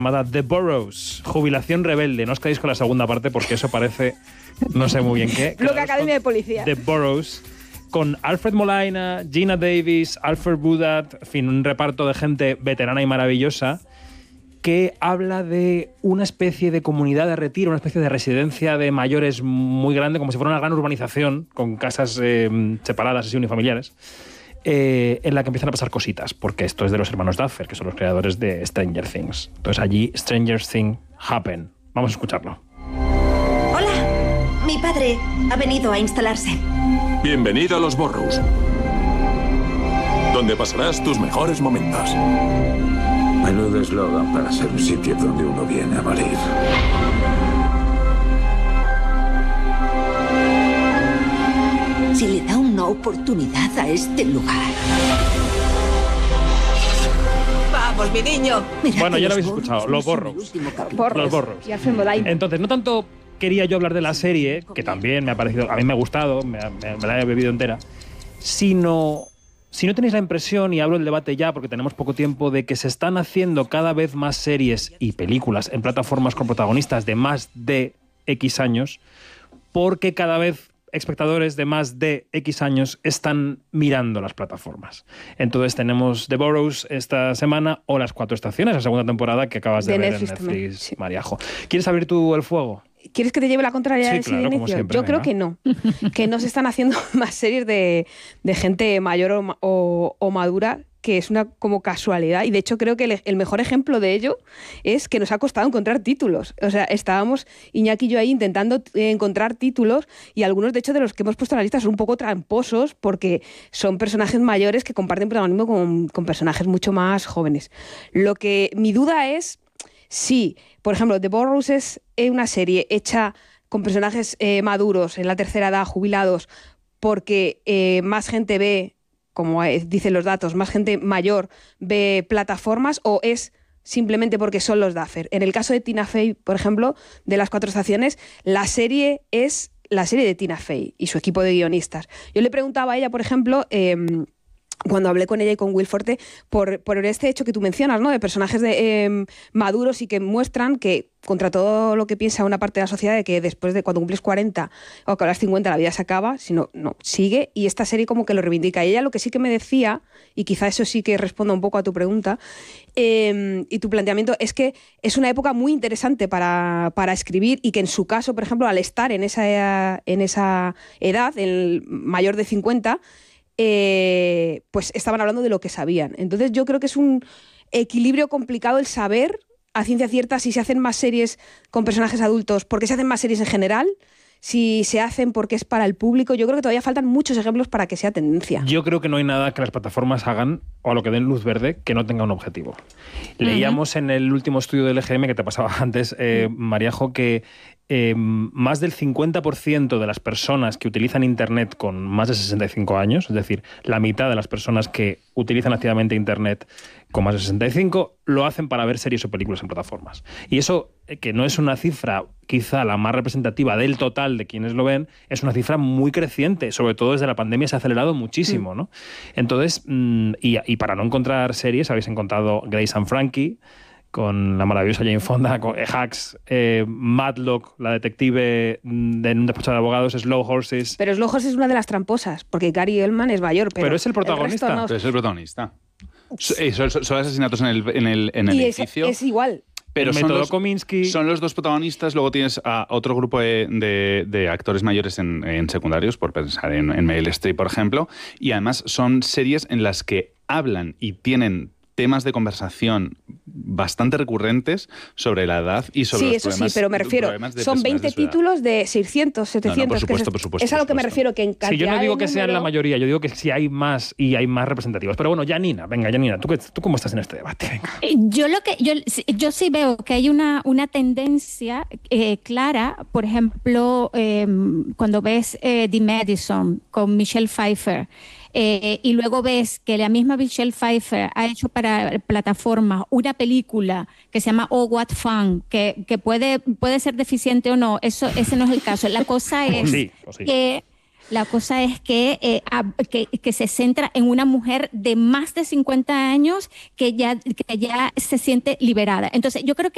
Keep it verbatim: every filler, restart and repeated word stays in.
llamada The Burrows, jubilación rebelde. No os quedéis con la segunda parte porque eso parece, no sé muy bien qué. Lo que Academia de Policía. The Burrows, con Alfred Molina, Gina Davis, Alfred Woodard, en fin, un reparto de gente veterana y maravillosa que habla de una especie de comunidad de retiro, una especie de residencia de mayores muy grande, como si fuera una gran urbanización, con casas eh, separadas, así unifamiliares, eh, en la que empiezan a pasar cositas, porque esto es de los hermanos Duffer, que son los creadores de Stranger Things. Entonces allí, Stranger Things happen. Vamos a escucharlo. Hola, mi padre ha venido a instalarse. Bienvenido a los Burrows, donde pasarás tus mejores momentos. Menudo eslogan para ser un sitio donde uno viene a morir. Si le da una oportunidad a este lugar. ¡Vamos, mi niño! Mira, bueno, ya lo habéis Burrows escuchado, los Burrows. Los Burrows. Y Alfred Molina. Entonces, no tanto quería yo hablar de la serie, que también me ha parecido, a mí me ha gustado, me, me, me la he bebido entera, sino... Si no tenéis la impresión, y abro el debate ya porque tenemos poco tiempo, de que se están haciendo cada vez más series y películas en plataformas con protagonistas de más de X años, porque cada vez espectadores de más de X años están mirando las plataformas. Entonces tenemos The Burrows esta semana o Las Cuatro Estaciones, la segunda temporada que acabas de, de ver Netflix en Netflix, sí. Mariajo. ¿Quieres abrir tú el fuego? ¿Quieres que te lleve la contraria sí, de claro, como siempre, Yo venga. creo que no. Que no se están haciendo más series de, de gente mayor o, o, o madura, que es una como casualidad. Y de hecho creo que el, el mejor ejemplo de ello es que nos ha costado encontrar títulos. O sea, estábamos Iñaki y yo ahí intentando encontrar títulos, y algunos de hecho de los que hemos puesto en la lista son un poco tramposos porque son personajes mayores que comparten protagonismo con, con personajes mucho más jóvenes. Lo que mi duda es si, por ejemplo, The Burrows es una serie hecha con personajes eh, maduros, en la tercera edad, jubilados, porque eh, más gente ve, como dicen los datos, más gente mayor ve plataformas, o es simplemente porque son los Duffer. En el caso de Tina Fey, por ejemplo, de Las Cuatro Estaciones, la serie es la serie de Tina Fey y su equipo de guionistas. Yo le preguntaba a ella, por ejemplo, eh, cuando hablé con ella y con Will Forte, por, por este hecho que tú mencionas, ¿no? De personajes de, eh, maduros y que muestran que, contra todo lo que piensa una parte de la sociedad, de que después de cuando cumples cuarenta o que a las cincuenta la vida se acaba, sino no, sigue, y esta serie como que lo reivindica. Y ella lo que sí que me decía, y quizá eso sí que responda un poco a tu pregunta eh, y tu planteamiento, es que es una época muy interesante para, para escribir, y que en su caso, por ejemplo, al estar en esa, en esa edad, el mayor de cincuenta, Eh, pues estaban hablando de lo que sabían. Entonces yo creo que es un equilibrio complicado el saber a ciencia cierta si se hacen más series con personajes adultos porque se hacen más series en general, si se hacen porque es para el público. Yo creo que todavía faltan muchos ejemplos para que sea tendencia. Yo creo que no hay nada que las plataformas hagan o a lo que den luz verde que no tenga un objetivo. Uh-huh. Leíamos en el último estudio del E G M que te pasaba antes, eh, uh-huh. Mariajo, que eh, más del cincuenta por ciento de las personas que utilizan Internet con más de sesenta y cinco años, es decir, la mitad de las personas que utilizan activamente Internet con más de sesenta y cinco, lo hacen para ver series o películas en plataformas. Y eso, que no es una cifra quizá la más representativa del total de quienes lo ven, es una cifra muy creciente, sobre todo desde la pandemia se ha acelerado muchísimo, ¿no? Entonces, mmm, y, y para no encontrar series, habéis encontrado Grace and Frankie, con la maravillosa Jane Fonda, con Hacks, eh, Matlock, la detective de un despacho de abogados, Slow Horses. Pero Slow Horses es una de las tramposas, porque Gary Oldman es mayor, pero, pero es el protagonista. El no. Pero es el protagonista. Son, son asesinatos en el, en el, en el y edificio. Es, es igual. Pero el son método los, Kominsky. Son los dos protagonistas, luego tienes a otro grupo de, de, de actores mayores en, en secundarios, por pensar en, en Meryl Streep, por ejemplo, y además son series en las que hablan y tienen temas de conversación bastante recurrentes sobre la edad y sobre sí, los eso problemas. Sí, pero me refiero, son veinte de títulos de seiscientos, setecientos. No, no, por supuesto, que es, por supuesto. Es a lo que por me refiero, que en cantidad sí, yo no digo que número... sean la mayoría, yo digo que sí hay más y hay más representativos. Pero bueno, Janina, venga, Janina, ¿tú, ¿tú cómo estás en este debate? Venga. Yo lo que yo, yo sí veo que hay una, una tendencia eh, clara, por ejemplo, eh, cuando ves eh, The Madison con Michelle Pfeiffer, Eh, y luego ves que la misma Michelle Pfeiffer ha hecho para plataformas una película que se llama Oh, What Fun, que, que puede, puede ser deficiente o no, eso, ese no es el caso. La cosa es sí, sí. que... La cosa es que, eh, que, que se centra en una mujer de más de cincuenta años que ya, que ya se siente liberada. Entonces, yo creo que